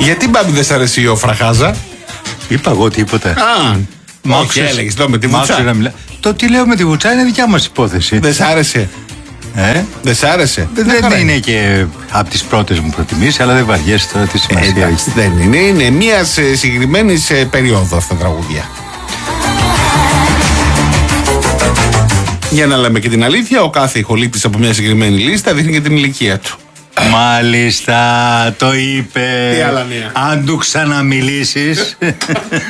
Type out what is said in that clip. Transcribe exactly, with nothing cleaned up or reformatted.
Γιατί μπάμπη δεν σ' αρέσει η Φραχάζα? Είπα εγώ τίποτα. Α, όχι, έλεγες το με τη Βουτσά. Το τι λέω με τη Βουτσά είναι δικιά μας υπόθεση. Δεν σ' άρεσε? Ε? Δεν σ' άρεσε? Δεν, δεν είναι και από τις πρώτες μου προτιμήσεις, αλλά δεν βαριέσαι τώρα τι σημασία ε, έχει. Δεν είναι, είναι μια συγκεκριμένη περίοδο αυτά τα τραγούδια. Για να λέμε και την αλήθεια, ο κάθε ηχολήπτης από μια συγκεκριμένη λίστα δείχνει και την ηλικία του. Μάλιστα, το είπε. Τι άλλα νέα? Αν του ξαναμιλήσεις.